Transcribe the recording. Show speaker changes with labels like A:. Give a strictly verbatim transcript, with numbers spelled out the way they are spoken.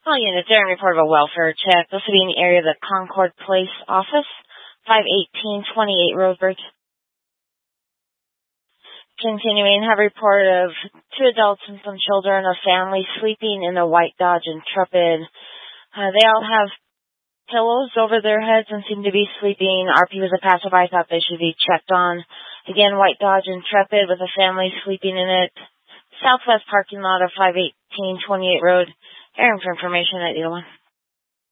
A: All units are in report of a welfare check. This will be in the area of the Concord Place office, five eighteen twenty-eight Roseburg. Continuing, have a report of two adults and some children, a family sleeping in a white Dodge Intrepid. Uh, they all have pillows over their heads and seem to be sleeping. R P was a passerby, thought they should be checked on. Again, white Dodge Intrepid with a family sleeping in it. Southwest parking lot of five eighteen twenty-eight Road. Aaron for information at either one.